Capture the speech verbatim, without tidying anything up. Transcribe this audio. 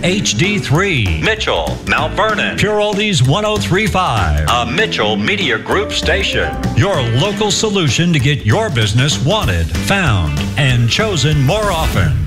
H D three, Mitchell, Mount Vernon, Pure Oldies one oh three point five. a Mitchell Media Group station. Your local solution to get your business wanted, found, and chosen more often.